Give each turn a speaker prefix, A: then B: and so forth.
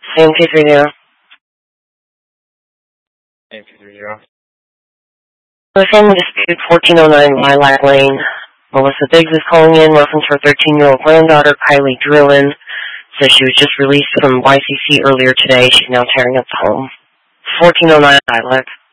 A: Same 230.
B: Same 230.
A: The family dispute 1409 Lilac Lane. Melissa Biggs is calling in reference to her 13-year-old granddaughter, Kylie Drillin. Says she was just released from YCC earlier today. She's now tearing up the home. 1409 Lilac.